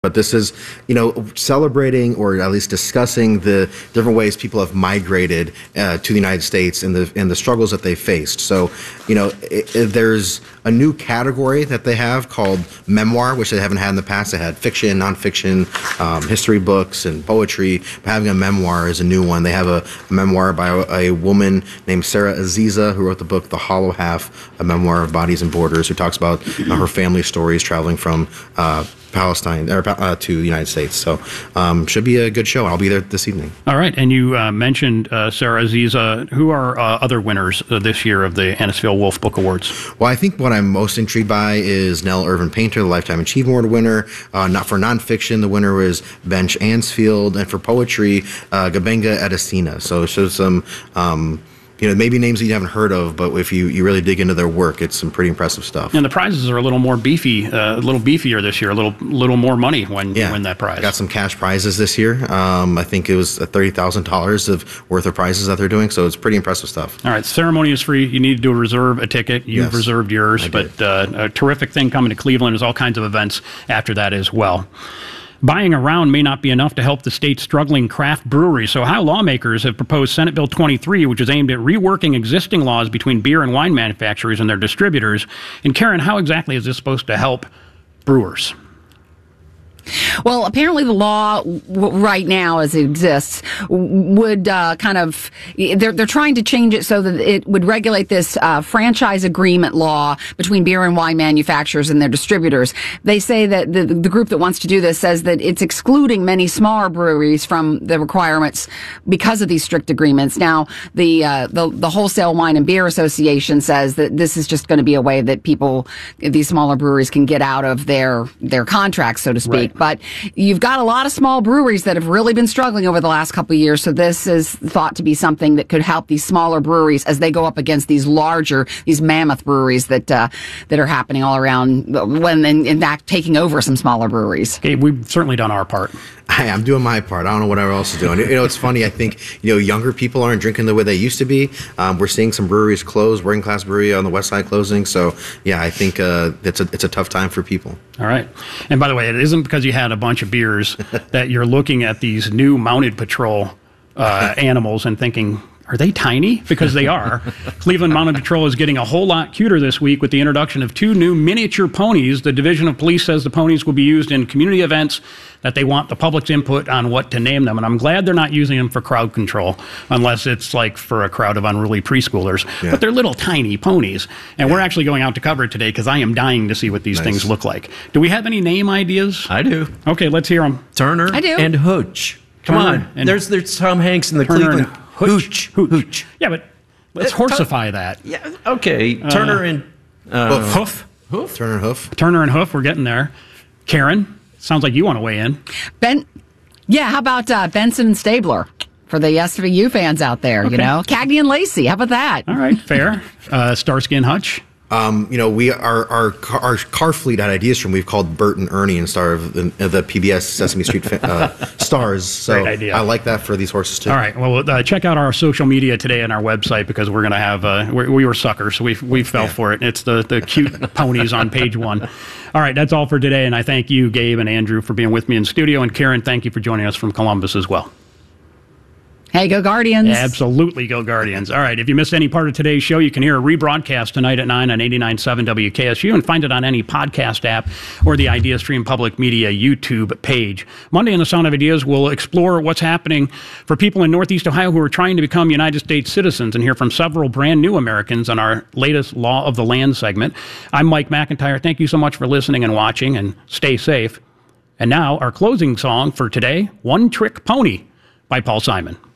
But this is, celebrating or at least discussing the different ways people have migrated to the United States and the struggles that they faced. So, there's a new category that they have called memoir, which they haven't had in the past. They had fiction, nonfiction, history books, and poetry. But having a memoir is a new one. They have a memoir by a woman named Sarah Aziza, who wrote the book The Hollow Half, a memoir of bodies and borders, who talks about her family stories traveling from Palestine to the United States. So should be a good show. I'll be there this evening. All right. And you mentioned Sarah Aziza. Who are other winners this year of the Anisfield Wolf Book Awards? Well, I think what I'm most intrigued by is Nell Irvin Painter, the Lifetime Achievement Award winner. Not for nonfiction, the winner was Bench Ansfield, and for poetry, Gabenga Adesina. So it shows some maybe names that you haven't heard of, but if you really dig into their work, it's some pretty impressive stuff. And the prizes are a little more beefy, a little beefier this year, a little more money when you win that prize. Got some cash prizes this year. I think it was $30,000 of worth of prizes that they're doing, so it's pretty impressive stuff. All right, ceremony is free. You need to reserve a ticket. You've reserved yours, but a terrific thing coming to Cleveland. There's all kinds of events after that as well. Buying around may not be enough to help the state's struggling craft breweries. So Ohio lawmakers have proposed Senate Bill 23, which is aimed at reworking existing laws between beer and wine manufacturers and their distributors. And Karen, how exactly is this supposed to help brewers? Well, apparently the law right now, as it exists, would they're trying to change it so that it would regulate this franchise agreement law between beer and wine manufacturers and their distributors. They say that the group that wants to do this says that it's excluding many smaller breweries from the requirements because of these strict agreements. Now, the Wholesale Wine and Beer Association says that this is just going to be a way that these smaller breweries can get out of their contracts, so to speak. Right. But you've got a lot of small breweries that have really been struggling over the last couple of years. So this is thought to be something that could help these smaller breweries as they go up against these mammoth breweries that are happening all around, when in fact taking over some smaller breweries. Okay, we've certainly done our part. I'm doing my part. I don't know what everyone else is doing. It's funny. I think, younger people aren't drinking the way they used to be. We're seeing some breweries close, working class brewery on the west side closing. So, yeah, I think it's a tough time for people. All right. And by the way, it isn't because you had a bunch of beers that you're looking at these new mounted patrol animals and thinking, are they tiny? Because they are. Cleveland Mounted Patrol is getting a whole lot cuter this week with the introduction of 2 new miniature ponies. The Division of Police says the ponies will be used in community events, that they want the public's input on what to name them. And I'm glad they're not using them for crowd control, unless it's like for a crowd of unruly preschoolers. Yeah. But they're little tiny ponies. And we're actually going out to cover it today because I am dying to see what these things look like. Do we have any name ideas? I do. Okay, let's hear them. Turner I do. and Hooch. Come on. There's Tom Hanks in the Turner Cleveland. Hooch. Yeah, but let's horsify that. Yeah, okay. Turner and Hoof. Turner and Hoof. Turner and Hoof, we're getting there. Karen, sounds like you want to weigh in. How about Benson and Stabler for the SVU fans out there, Cagney and Lacey, how about that? All right, fair. Starsky and Hutch. We our car fleet had ideas from. We've called Bert and Ernie and star of the PBS Sesame Street stars. So great idea. I like that for these horses too. All right. Well, check out our social media today and our website because we're going to have. We were suckers, so we fell for it. It's the cute ponies on page 1. All right, that's all for today, and I thank you, Gabe and Andrew, for being with me in studio, and Karen, thank you for joining us from Columbus as well. Hey, go Guardians. Absolutely, go Guardians. All right, if you missed any part of today's show, you can hear a rebroadcast tonight at 9 on 89.7 WKSU and find it on any podcast app or the IdeaStream Public Media YouTube page. Monday on The Sound of Ideas, we'll explore what's happening for people in Northeast Ohio who are trying to become United States citizens and hear from several brand new Americans on our latest Law of the Land segment. I'm Mike McIntyre. Thank you so much for listening and watching, and stay safe. And now, our closing song for today, One Trick Pony by Paul Simon.